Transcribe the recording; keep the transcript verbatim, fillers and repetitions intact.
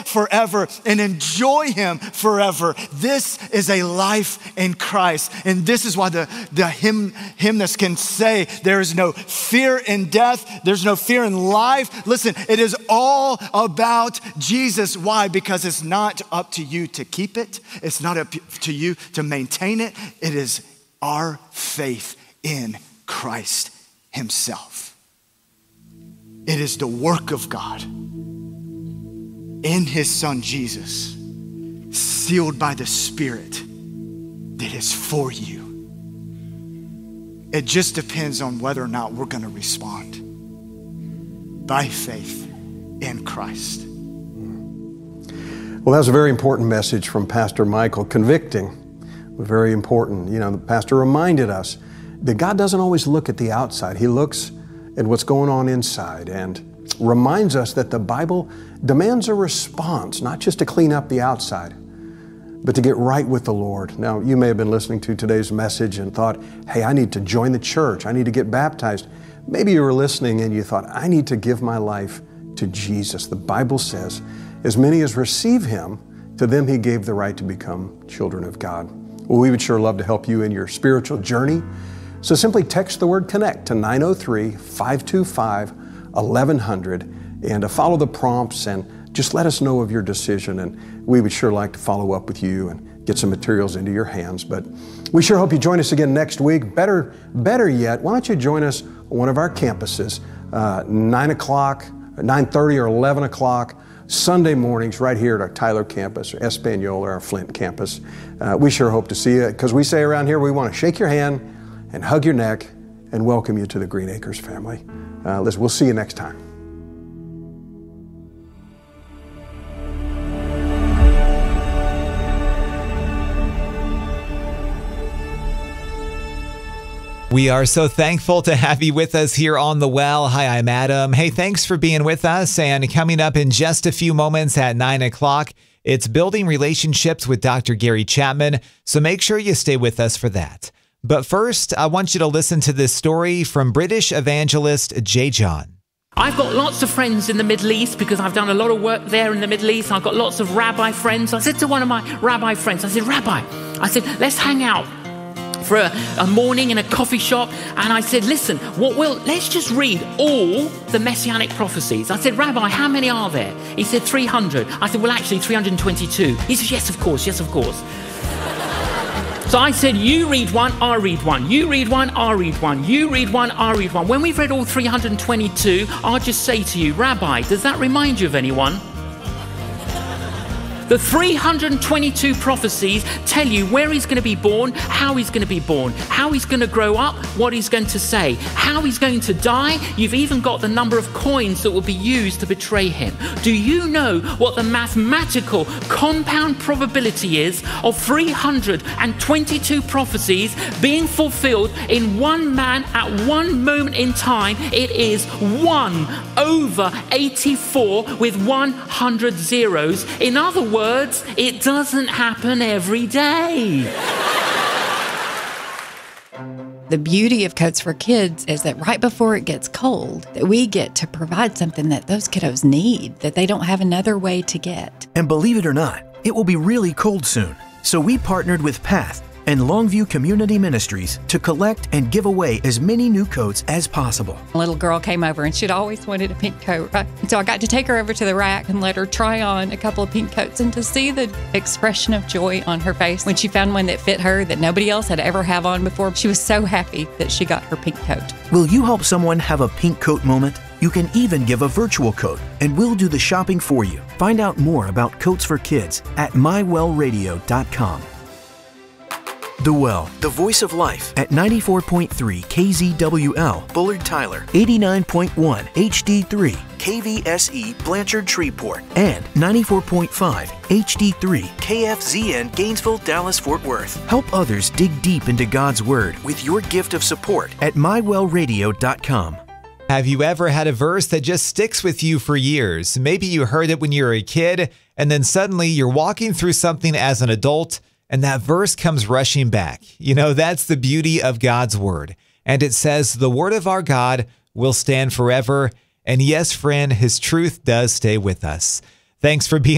forever and enjoy him forever. This is a life in Christ. And this is why the, the hymn, hymnist can say there is no fear in death. There's no fear in life. Listen, it is all about Jesus. Why? Because it's not up to you to keep it. It's not up to you to maintain it. It is our faith in Christ himself. It is the work of God in his son Jesus, sealed by the Spirit, that is for you. It just depends on whether or not we're going to respond by faith in Christ. Well, that was a very important message from Pastor Michael, convicting, very important. You know, the pastor reminded us that God doesn't always look at the outside. He looks at what's going on inside and reminds us that the Bible demands a response, not just to clean up the outside, but to get right with the Lord. Now, you may have been listening to today's message and thought, hey, I need to join the church. I need to get baptized. Maybe you were listening and you thought, I need to give my life to Jesus. The Bible says, as many as receive him, to them he gave the right to become children of God. Well, we would sure love to help you in your spiritual journey. So simply text the word CONNECT to nine oh three, five two five, eleven hundred and uh, follow the prompts and just let us know of your decision. And we would sure like to follow up with you and get some materials into your hands. But we sure hope you join us again next week. Better, better yet, why don't you join us on one of our campuses, uh, nine o'clock, nine thirty or eleven o'clock, Sunday mornings right here at our Tyler campus, or Espanola, or our Flint campus. Uh, we sure hope to see you, because we say around here we want to shake your hand and hug your neck and welcome you to the Green Acres family. Uh, listen, we'll see you next time. We are so thankful to have you with us here on The Well. Hi, I'm Adam. Hey, thanks for being with us. And coming up in just a few moments at nine o'clock, it's Building Relationships with Doctor Gary Chapman. So make sure you stay with us for that. But first, I want you to listen to this story from British evangelist J. John. I've got lots of friends in the Middle East because I've done a lot of work there in the Middle East. I've got lots of rabbi friends. I said to one of my rabbi friends, I said, Rabbi, I said, let's hang out for a, a morning in a coffee shop. And I said, listen, what will let's just read all the messianic prophecies. I said, Rabbi, how many are there? He said, three hundred. I said, well, actually, three hundred twenty-two. He said, yes, of course, yes, of course. So I said, you read one, I'll read one. You read one, I'll read one. You read one, I'll read one. When we've read all three hundred twenty-two, I'll just say to you, Rabbi, does that remind you of anyone? The three hundred twenty-two prophecies tell you where he's going to be born, how he's going to be born, how he's going to grow up, what he's going to say, how he's going to die. You've even got the number of coins that will be used to betray him. Do you know what the mathematical compound probability is of three hundred twenty-two prophecies being fulfilled in one man at one moment in time? It is one over eighty-four with one hundred zeros. In other words, Words, it doesn't happen every day. The beauty of Coats for Kids is that right before it gets cold, that we get to provide something that those kiddos need, that they don't have another way to get. And believe it or not, it will be really cold soon. So we partnered with Path and Longview Community Ministries to collect and give away as many new coats as possible. A little girl came over and she'd always wanted a pink coat, right? So I got to take her over to the rack and let her try on a couple of pink coats, and to see the expression of joy on her face when she found one that fit her that nobody else had ever have on before. She was so happy that she got her pink coat. Will you help someone have a pink coat moment? You can even give a virtual coat, and we'll do the shopping for you. Find out more about Coats for Kids at my well radio dot com. The Well, the voice of life at ninety-four point three K Z W L, Bullard Tyler, eighty-nine point one H D three, K V S E, Blanchard Shreveport, and ninety-four point five H D three, K F Z N, Gainesville, Dallas, Fort Worth. Help others dig deep into God's Word with your gift of support at my well radio dot com. Have you ever had a verse that just sticks with you for years? Maybe you heard it when you were a kid, and then suddenly you're walking through something as an adult, and that verse comes rushing back. You know, that's the beauty of God's Word. And it says, the Word of our God will stand forever. And yes, friend, His truth does stay with us. Thanks for being